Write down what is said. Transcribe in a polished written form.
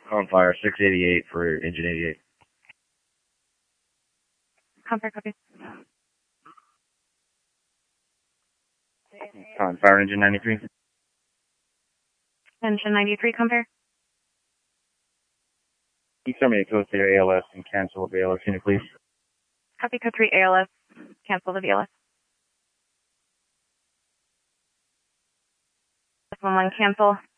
On fire, 688 for engine 88. Confirm, copy. On fire, engine 93. Engine 93, compare. Can you terminate code 3 ALS and cancel the ALS unit, please? Copy code 3 ALS. Cancel the VLS. 11 cancel.